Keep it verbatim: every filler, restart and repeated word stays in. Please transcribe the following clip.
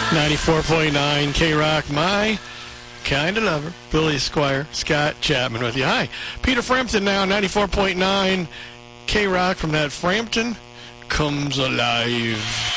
ninety-four point nine K-Rock, my kind of lover. Billy Squire, Scott Chapman with you. Hi. Peter Frampton now, ninety-four point nine K-Rock from that Frampton Comes Alive.